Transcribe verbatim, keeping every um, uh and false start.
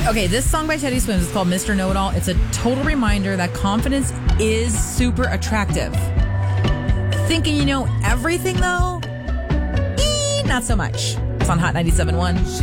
Okay, this song by Teddy Swims is called Mister Know-It-All. It's a total reminder that confidence is super attractive. Thinking you know everything, though? Eh, not so much. It's on Hot ninety-seven point one.